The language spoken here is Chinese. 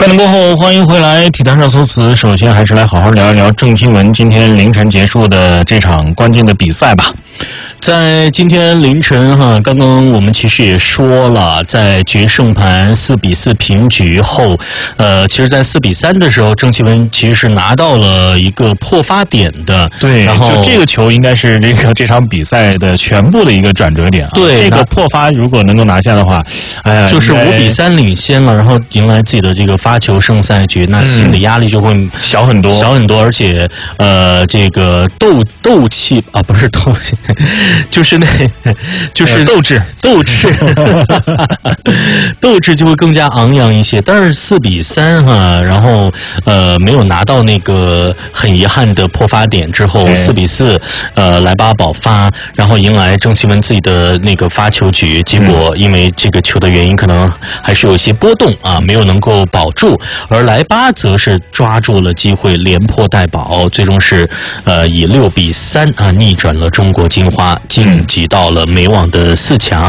点过后，欢迎回来，体坛热搜词。首先还是来好好聊一聊郑钦文今天凌晨结束的这场关键的比赛吧。 在今天凌晨刚刚我们其实也说了，在决胜盘4-4平局后，其实在4-3的时候，郑钦文其实是拿到了一个破发点的。 对， 然后就这个球应该是这场比赛的全部的一个转折点啊。 对， 这个破发如果能够拿下的话，哎呀， 就是5-3领先了，然后迎来自己的这个发球胜赛局，那心理压力就会小很多， 而且这个斗气啊，不是斗气。就是斗志就会更加昂扬一些。但是4-3然后没有拿到那个很遗憾的破发点之后，4-4莱巴保发，然后迎来郑钦文自己的那个发球局，结果因为这个球的原因，可能还是有些波动啊，没有能够保住，而莱巴则是抓住了机会连破带保，最终是以6-3逆转了中国金花，晋级到了美网的4强。